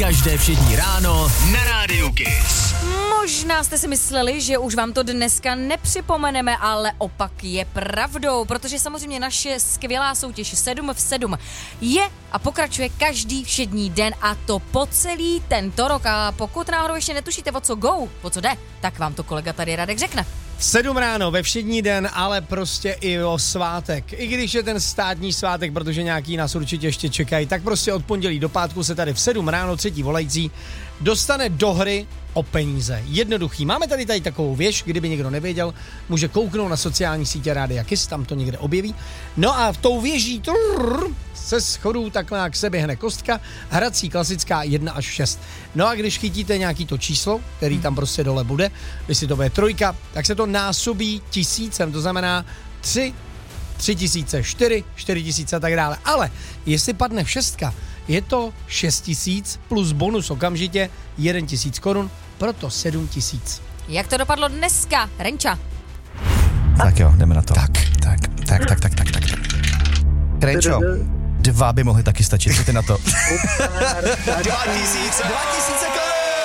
Každé všední ráno na Rádiu Kiss. Možná jste si mysleli, že už vám to dneska nepřipomeneme, ale opak je pravdou, protože samozřejmě naše skvělá soutěž 7 v 7 je a pokračuje každý všední den a to po celý tento rok. A pokud náhodou ještě netušíte, o co jde, tak vám to kolega tady Radek řekne. 7 ráno ve všední den, ale prostě i o svátek. I když je ten státní svátek, protože nějaký nás určitě ještě čekají, tak prostě od pondělí do pátku se tady v 7 ráno třetí volající dostane do hry o peníze. Jednoduchý. Máme tady takovou věž, kdyby někdo nevěděl, může kouknout na sociální sítě Rádia Kiss, tam to někde objeví. No a v tou věží se schodů takhle k sebe hne kostka, hrací klasická 1 až 6. No a když chytíte nějaký to číslo, který tam prostě dole bude, jestli to bude 3, tak se to násobí 1000, to znamená 3, 3000, 4, 4000 a tak dále. Ale jestli padne 6, je to 6000 plus bonus okamžitě 1000 korun, proto 7000. Jak to dopadlo dneska, Renča? Tak jo, jdeme na to. Tak. Renčo, 2 by mohly taky stačit, co ty na to? 2000 korun!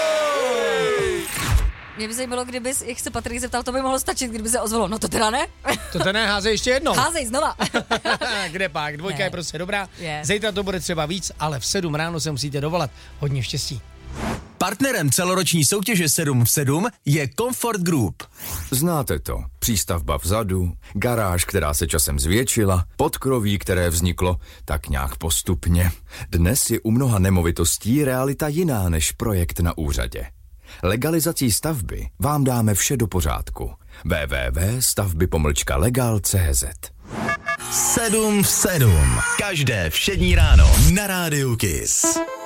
Mě by zajímalo, kdyby, jak se Patrik zeptal, to by mohlo stačit, kdyby se ozvalo. No to teda ne. To ne, házej ještě jednou. Házej znova. Kde pak? 2 je prostě dobrá. Je. Zítra to bude třeba víc, ale v 7 ráno se musíte dovolat. Hodně štěstí. Partnerem celoroční soutěže 7 v 7 je Comfort Group. Znáte to. Přístavba vzadu, garáž, která se časem zvětšila, podkroví, které vzniklo tak nějak postupně. Dnes je u mnoha nemovitostí realita jiná než projekt na úřadě. Legalizací stavby vám dáme vše do pořádku. www.stavby-legal.cz 7 v 7. Každé všední ráno na Rádiu Kiss.